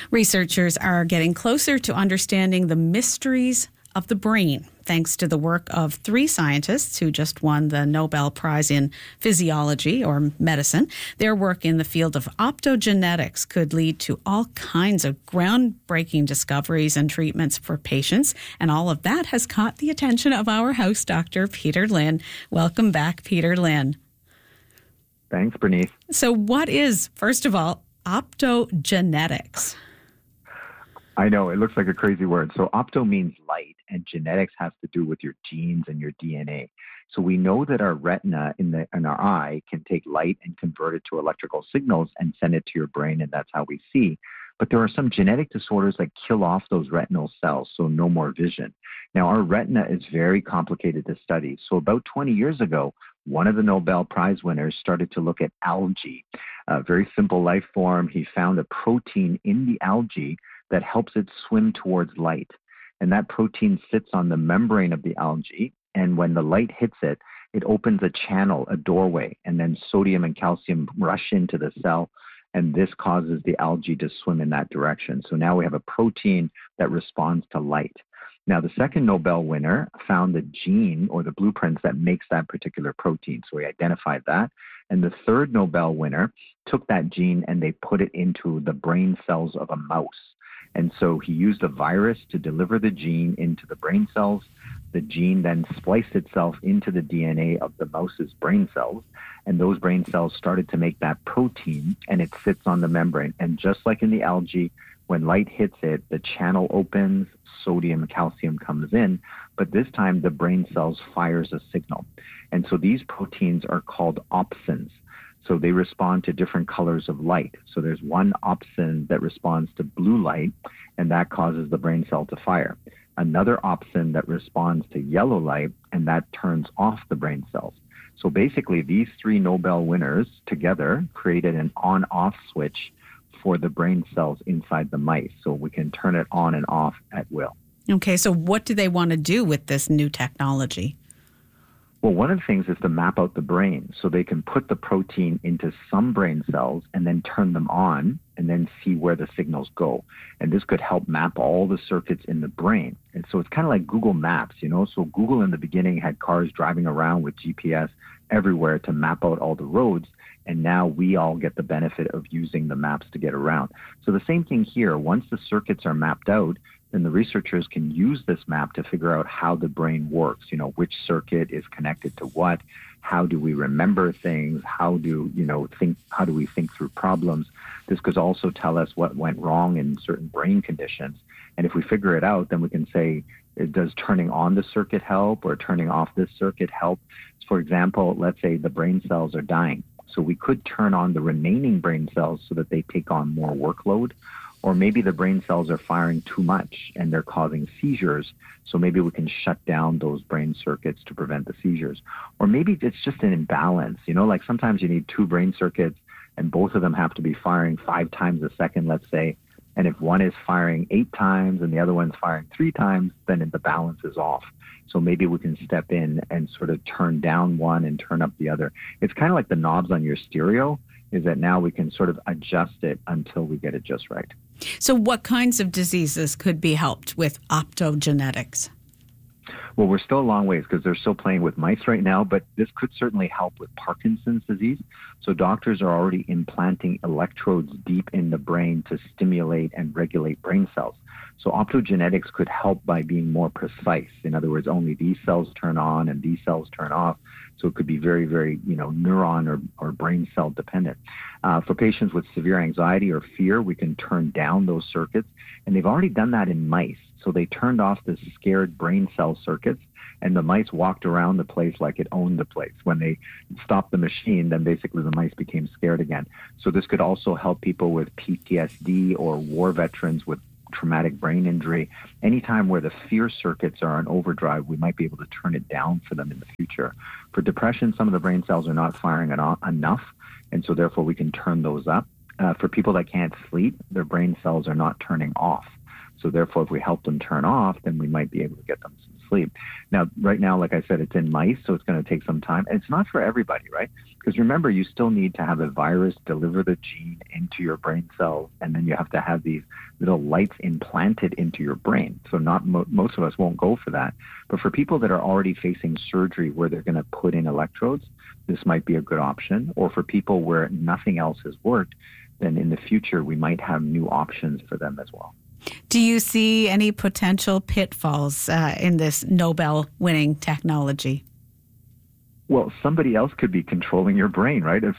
Researchers are getting closer to understanding the mysteries of the brain, thanks to the work of 3 scientists who just won the Nobel Prize in Physiology or Medicine. Their work in the field of optogenetics could lead to all kinds of groundbreaking discoveries and treatments for patients, and all of that has caught the attention of our house doctor, Peter Lynn. Welcome back, Peter Lynn. Thanks, Bernice. So what is, first of all, optogenetics? I know, it looks like a crazy word. So opto means light, and genetics has to do with your genes and your DNA. So we know that our retina in our eye can take light and convert it to electrical signals and send it to your brain, and that's how we see. But there are some genetic disorders that kill off those retinal cells, so no more vision. Now, our retina is very complicated to study. So about 20 years ago, one of the Nobel Prize winners started to look at algae, a very simple life form. He found a protein in the algae that helps it swim towards light. And that protein sits on the membrane of the algae. And when the light hits it, it opens a channel, a doorway, and then sodium and calcium rush into the cell. And this causes the algae to swim in that direction. So now we have a protein that responds to light. Now, the second Nobel winner found the gene or the blueprints that makes that particular protein. So we identified that. And the third Nobel winner took that gene and they put it into the brain cells of a mouse. And so he used a virus to deliver the gene into the brain cells. The gene then spliced itself into the DNA of the mouse's brain cells. And those brain cells started to make that protein, and it sits on the membrane. And just like in the algae, when light hits it, the channel opens, sodium and calcium comes in, but this time the brain cells fires a signal. And so these proteins are called opsins. So they respond to different colors of light. So there's one opsin that responds to blue light, and that causes the brain cell to fire. Another opsin that responds to yellow light, and that turns off the brain cells. So basically, these 3 Nobel winners together created an on-off switch for the brain cells inside the mice, so we can turn it on and off at will. Okay, so what do they want to do with this new technology? Well, one of the things is to map out the brain, so they can put the protein into some brain cells and then turn them on and then see where the signals go. And this could help map all the circuits in the brain. And so it's kind of like Google Maps, you know. So Google in the beginning had cars driving around with GPS everywhere to map out all the roads. And now we all get the benefit of using the maps to get around. So the same thing here. Once the circuits are mapped out, then the researchers can use this map to figure out how the brain works. You know, which circuit is connected to what? How do we remember things? How do we think through problems? This could also tell us what went wrong in certain brain conditions. And if we figure it out, then we can say, does turning on the circuit help or turning off this circuit help? For example, let's say the brain cells are dying. So we could turn on the remaining brain cells so that they take on more workload. Or maybe the brain cells are firing too much and they're causing seizures. So maybe we can shut down those brain circuits to prevent the seizures. Or maybe it's just an imbalance. You know, like sometimes you need 2 brain circuits and both of them have to be firing 5 times a second, let's say. And if one is firing 8 times and the other one's firing 3 times, then the balance is off. So maybe we can step in and sort of turn down one and turn up the other. It's kind of like the knobs on your stereo, is that now we can sort of adjust it until we get it just right. So what kinds of diseases could be helped with optogenetics? Well, we're still a long ways because they're still playing with mice right now, but this could certainly help with Parkinson's disease. So doctors are already implanting electrodes deep in the brain to stimulate and regulate brain cells. So optogenetics could help by being more precise. In other words, only these cells turn on and these cells turn off. So it could be very, very, neuron or brain cell dependent. For patients with severe anxiety or fear, we can turn down those circuits. And they've already done that in mice. So they turned off the scared brain cell circuits, and the mice walked around the place like it owned the place. When they stopped the machine, then basically the mice became scared again. So this could also help people with PTSD or war veterans with traumatic brain injury. Anytime where the fear circuits are on overdrive, we might be able to turn it down for them in the future. For depression, some of the brain cells are not firing enough, and so therefore we can turn those up. For people that can't sleep, their brain cells are not turning off. So therefore, if we help them turn off, then we might be able to get them some sleep. Now, right now, like I said, it's in mice, so it's going to take some time. And it's not for everybody, right? Because remember, you still need to have a virus deliver the gene into your brain cells, and then you have to have these little lights implanted into your brain. So not most of us won't go for that. But for people that are already facing surgery where they're going to put in electrodes, this might be a good option. Or for people where nothing else has worked, then in the future, we might have new options for them as well. Do you see any potential pitfalls in this Nobel-winning technology? Well, somebody else could be controlling your brain, right? If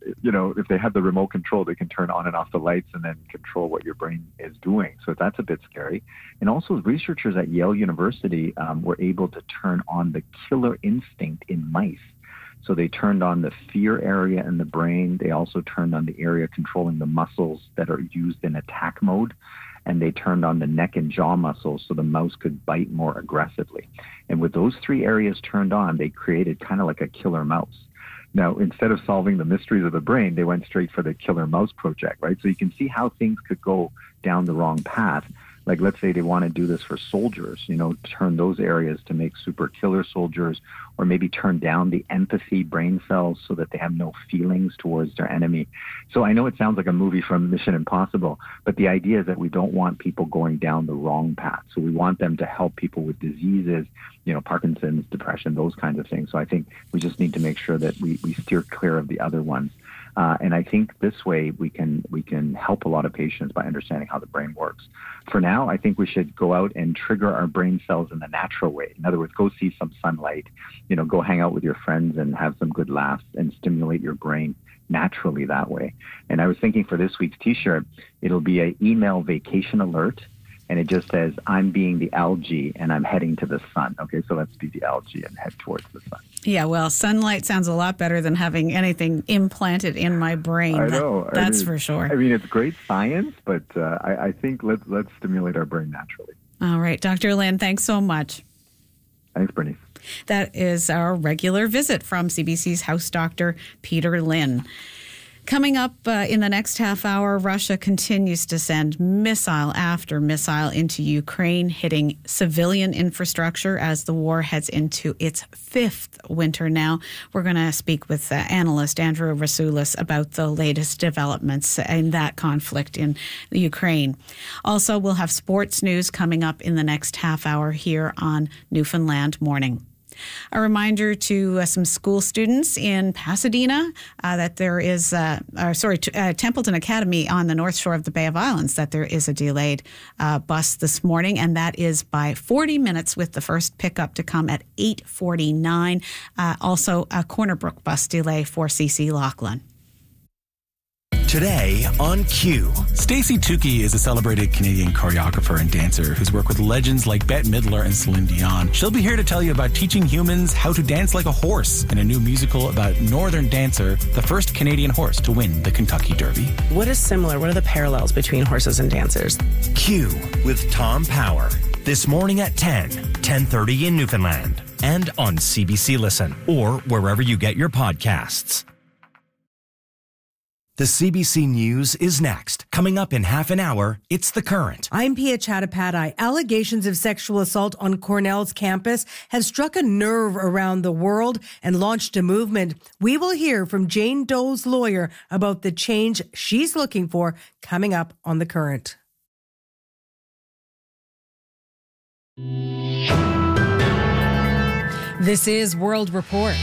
they have the remote control, they can turn on and off the lights and then control what your brain is doing. So that's a bit scary. And also, researchers at Yale University were able to turn on the killer instinct in mice. So they turned on the fear area in the brain. They also turned on the area controlling the muscles that are used in attack mode. And they turned on the neck and jaw muscles so the mouse could bite more aggressively. And with those three areas turned on, they created kind of like a killer mouse. Now, instead of solving the mysteries of the brain, they went straight for the killer mouse project, right? So you can see how things could go down the wrong path. Like, let's say they want to do this for soldiers, turn those areas to make super killer soldiers, or maybe turn down the empathy brain cells so that they have no feelings towards their enemy. So I know it sounds like a movie from Mission Impossible, but the idea is that we don't want people going down the wrong path. So we want them to help people with diseases, Parkinson's, depression, those kinds of things. So I think we just need to make sure that we steer clear of the other ones. And I think this way we can help a lot of patients by understanding how the brain works. For now, I think we should go out and trigger our brain cells in the natural way. In other words, go see some sunlight, go hang out with your friends and have some good laughs and stimulate your brain naturally that way. And I was thinking for this week's T-shirt, it'll be an email vacation alert. And it just says, I'm being the algae and I'm heading to the sun. Okay, so let's be the algae and head towards the sun. Yeah, well, sunlight sounds a lot better than having anything implanted in my brain. I know. That's for sure. I mean, it's great science, but I think let's stimulate our brain naturally. All right, Dr. Lin, thanks so much. Thanks, Bernice. That is our regular visit from CBC's House Doctor, Peter Lin. Coming up in the next half hour, Russia continues to send missile after missile into Ukraine, hitting civilian infrastructure as the war heads into its fifth winter now. We're going to speak with analyst Andrew Rasoulis about the latest developments in that conflict in Ukraine. Also, we'll have sports news coming up in the next half hour here on Newfoundland Morning. A reminder to some school students in Pasadena that there is, Templeton Academy on the north shore of the Bay of Islands, that there is a delayed bus this morning, and that is by 40 minutes with the first pickup to come at 8:49. Also, a Corner Brook bus delay for CC Laughlin. Today on Q. Stacey Tukey is a celebrated Canadian choreographer and dancer who's worked with legends like Bette Midler and Celine Dion. She'll be here to tell you about teaching humans how to dance like a horse in a new musical about Northern Dancer, the first Canadian horse to win the Kentucky Derby. What is similar? What are the parallels between horses and dancers? Q with Tom Power. This morning at 10:30 in Newfoundland. And on CBC Listen or wherever you get your podcasts. The CBC News is next. Coming up in half an hour, it's The Current. I'm Pia Chattopadhyay. Allegations of sexual assault on Cornell's campus has struck a nerve around the world and launched a movement. We will hear from Jane Doe's lawyer about the change she's looking for coming up on The Current. This is World Report.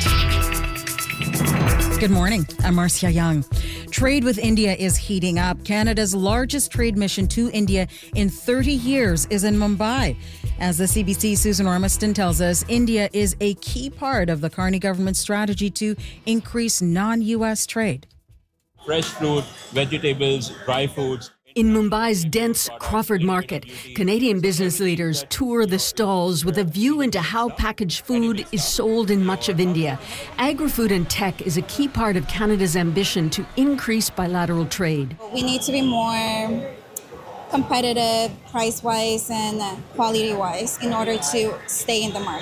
Good morning. I'm Marcia Young. Trade with India is heating up. Canada's largest trade mission to India in 30 years is in Mumbai. As the CBC's Susan Ormiston tells us, India is a key part of the Carney government's strategy to increase non-U.S. trade. Fresh fruit, vegetables, dry foods. In Mumbai's dense Crawford Market, Canadian business leaders tour the stalls with a view into how packaged food is sold in much of India. Agri-food and tech is a key part of Canada's ambition to increase bilateral trade. We need to be more competitive price-wise and quality-wise in order to stay in the market.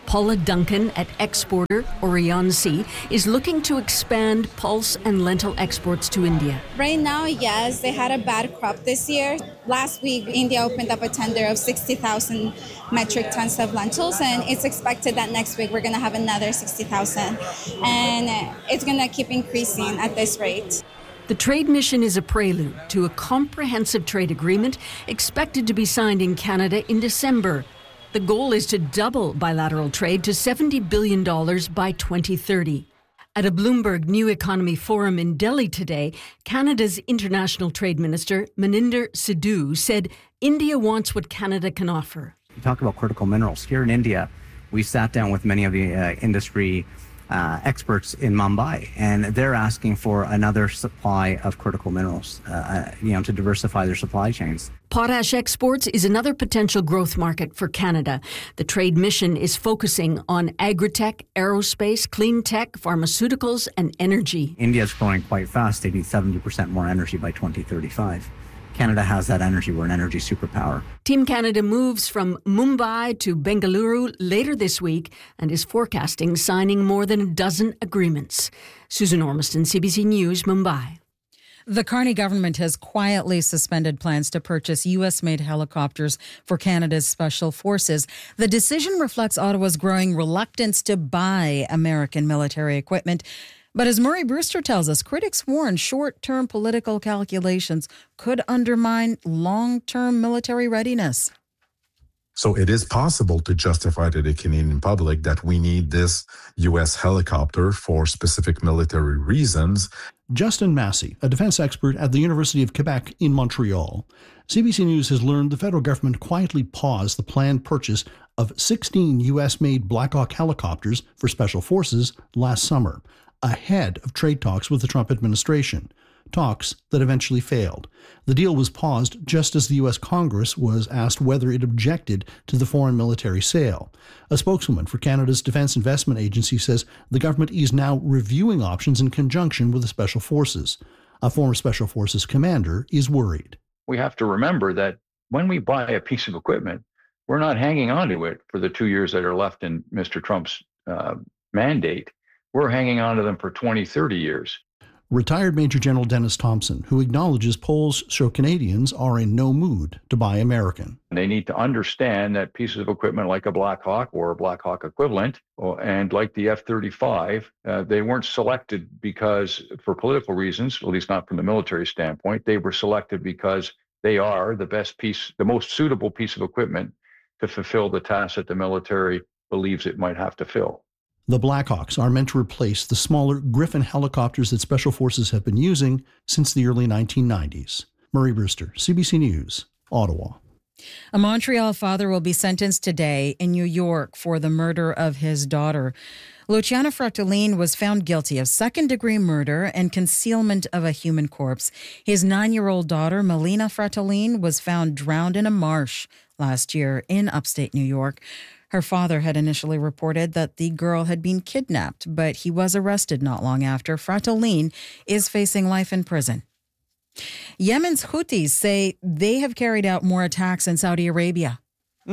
Paula Duncan at exporter Orion Sea is looking to expand pulse and lentil exports to India. Right now, yes, they had a bad crop this year. Last week, India opened up a tender of 60,000 metric tons of lentils, and it's expected that next week we're going to have another 60,000. And it's going to keep increasing at this rate. The trade mission is a prelude to a comprehensive trade agreement expected to be signed in Canada in December. The goal is to double bilateral trade to $70 billion by 2030. At a Bloomberg New Economy Forum in Delhi today, Canada's International Trade Minister, Maninder Sidhu, said India wants what Canada can offer. You talk about critical minerals. Here in India, we sat down with many of the industry experts in Mumbai, and they're asking for another supply of critical minerals, to diversify their supply chains. Potash exports is another potential growth market for Canada. The trade mission is focusing on agritech, aerospace, clean tech, pharmaceuticals, and energy. India is growing quite fast. They need 70% more energy by 2035. Canada has that energy. We're an energy superpower. Team Canada moves from Mumbai to Bengaluru later this week and is forecasting signing more than a dozen agreements. Susan Ormiston, CBC News, Mumbai. The Carney government has quietly suspended plans to purchase U.S.-made helicopters for Canada's special forces. The decision reflects Ottawa's growing reluctance to buy American military equipment. But as Murray Brewster tells us, critics warn short-term political calculations could undermine long-term military readiness. So it is possible to justify to the Canadian public that we need this U.S. helicopter for specific military reasons. Justin Massey, a defense expert at the University of Quebec in Montreal. CBC News has learned the federal government quietly paused the planned purchase of 16 U.S.-made Black Hawk helicopters for special forces last summer, ahead of trade talks with the Trump administration, talks that eventually failed. The deal was paused just as the U.S. Congress was asked whether it objected to the foreign military sale. A spokeswoman for Canada's Defence Investment Agency says the government is now reviewing options in conjunction with the Special Forces. A former Special Forces commander is worried. We have to remember that when we buy a piece of equipment, we're not hanging on to it for the 2 years that are left in Mr. Trump's mandate. We're hanging on to them for 20, 30 years. Retired Major General Dennis Thompson, who acknowledges polls show Canadians are in no mood to buy American. They need to understand that pieces of equipment like a Black Hawk or a Black Hawk equivalent, and like the F-35, they weren't selected because for political reasons, at least not from the military standpoint. They were selected because they are the best piece, the most suitable piece of equipment to fulfill the task that the military believes it might have to fill. The Blackhawks are meant to replace the smaller Griffin helicopters that Special Forces have been using since the early 1990s. Murray Brewster, CBC News, Ottawa. A Montreal father will be sentenced today in New York for the murder of his daughter. Luciano Fratellin was found guilty of second-degree murder and concealment of a human corpse. His 9-year-old daughter, Melina Fratellin, was found drowned in a marsh last year in upstate New York. Her father had initially reported that the girl had been kidnapped, but he was arrested not long after. Fratellin is facing life in prison. Yemen's Houthis say they have carried out more attacks in Saudi Arabia. A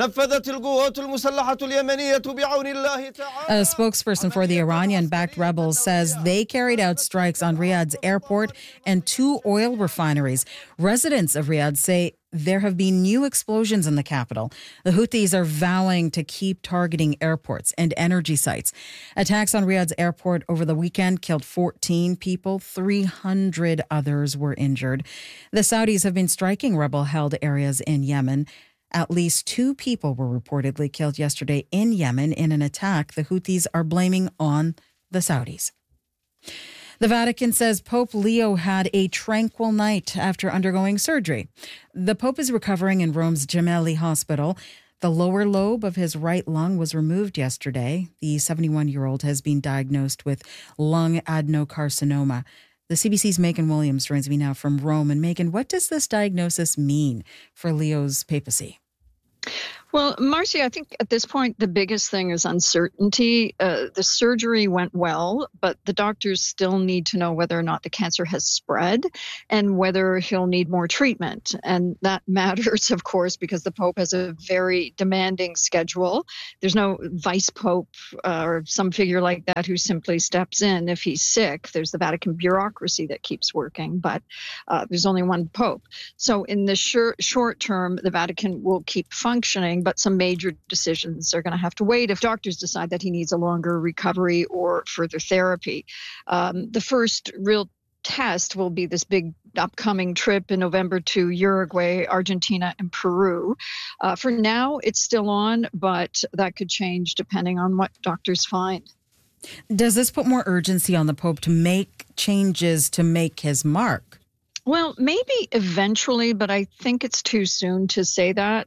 spokesperson for the Iranian-backed rebels says they carried out strikes on Riyadh's airport and 2 oil refineries. Residents of Riyadh say there have been new explosions in the capital. The Houthis are vowing to keep targeting airports and energy sites. Attacks on Riyadh's airport over the weekend killed 14 people. 300 others were injured. The Saudis have been striking rebel-held areas in Yemen. At least 2 people were reportedly killed yesterday in Yemen in an attack the Houthis are blaming on the Saudis. The Vatican says Pope Leo had a tranquil night after undergoing surgery. The Pope is recovering in Rome's Gemelli Hospital. The lower lobe of his right lung was removed yesterday. The 71-year-old has been diagnosed with lung adenocarcinoma. The CBC's Megan Williams joins me now from Rome. And Megan, what does this diagnosis mean for Leo's papacy? Well, Marcia, I think at this point, the biggest thing is uncertainty. The surgery went well, but the doctors still need to know whether or not the cancer has spread and whether he'll need more treatment. And that matters, of course, because the Pope has a very demanding schedule. There's no vice Pope or some figure like that who simply steps in if he's sick. There's the Vatican bureaucracy that keeps working, but there's only one Pope. So in the short term, the Vatican will keep functioning, but some major decisions are going to have to wait if doctors decide that he needs a longer recovery or further therapy. The first real test will be this big upcoming trip in November to Uruguay, Argentina, and Peru. For now, it's still on, but that could change depending on what doctors find. Does this put more urgency on the Pope to make changes to make his mark? Well, maybe eventually, but I think it's too soon to say that.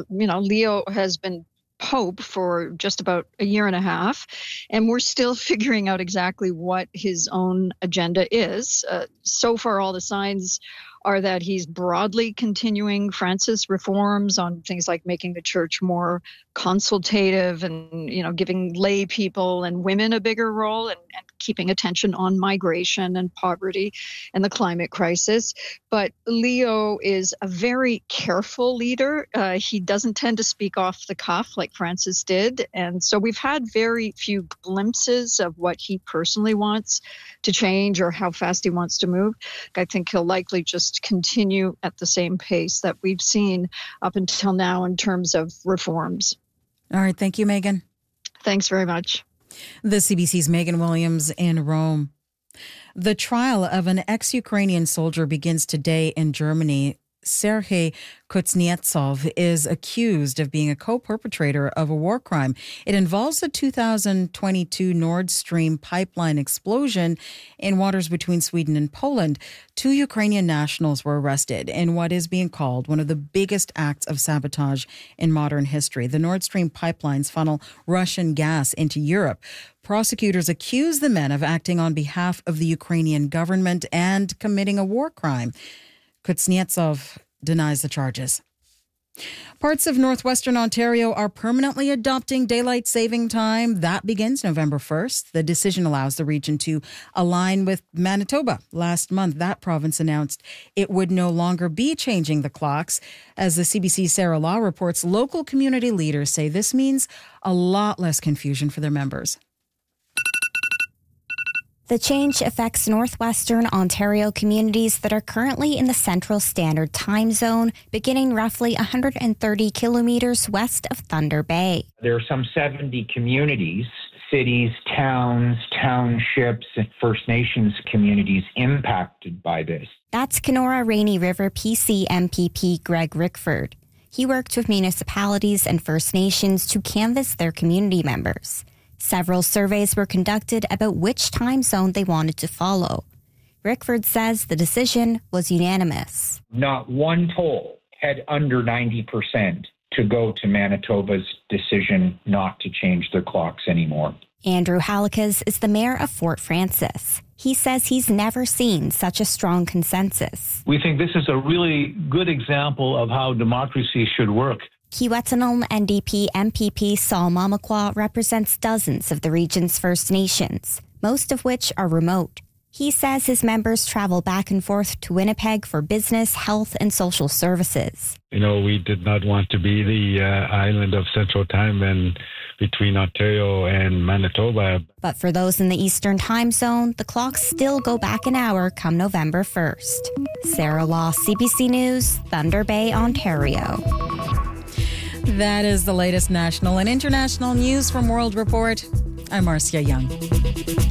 Leo has been Pope for just about a year and a half, and we're still figuring out exactly what his own agenda is. So far, all the signs are that he's broadly continuing Francis reforms on things like making the church more consultative and, giving lay people and women a bigger role and keeping attention on migration and poverty and the climate crisis. But Leo is a very careful leader. He doesn't tend to speak off the cuff like Francis did. And so we've had very few glimpses of what he personally wants to change or how fast he wants to move. I think he'll likely just continue at the same pace that we've seen up until now in terms of reforms. All right. Thank you, Megan. Thanks very much. The CBC's Megan Williams in Rome. The trial of an ex-Ukrainian soldier begins today in Germany. Sergei Kuznetsov is accused of being a co-perpetrator of a war crime. It involves the 2022 Nord Stream pipeline explosion in waters between Sweden and Poland. 2 Ukrainian nationals were arrested in what is being called one of the biggest acts of sabotage in modern history. The Nord Stream pipelines funnel Russian gas into Europe. Prosecutors accuse the men of acting on behalf of the Ukrainian government and committing a war crime. Kuznetsov denies the charges. Parts of northwestern Ontario are permanently adopting daylight saving time. That begins November 1st. The decision allows the region to align with Manitoba. Last month, that province announced it would no longer be changing the clocks. As the CBC's Sarah Law reports, local community leaders say this means a lot less confusion for their members. The change affects northwestern Ontario communities that are currently in the Central Standard Time Zone, beginning roughly 130 kilometers west of Thunder Bay. There are some 70 communities, cities, towns, townships, and First Nations communities impacted by this. That's Kenora Rainy River PC MPP Greg Rickford. He worked with municipalities and First Nations to canvass their community members. Several surveys were conducted about which time zone they wanted to follow. Rickford says the decision was unanimous. Not one poll had under 90% to go to Manitoba's decision not to change their clocks anymore. Andrew Halikas is the mayor of Fort Frances. He says he's never seen such a strong consensus. We think this is a really good example of how democracy should work. Kiiwetinoong NDP MPP Saul Mamakwa represents dozens of the region's First Nations, most of which are remote. He says his members travel back and forth to Winnipeg for business, health, and social services. We did not want to be the island of Central Time and between Ontario and Manitoba. But for those in the Eastern Time Zone, the clocks still go back an hour come November 1st. Sarah Law, CBC News, Thunder Bay, Ontario. That is the latest national and international news from World Report. I'm Marcia Young.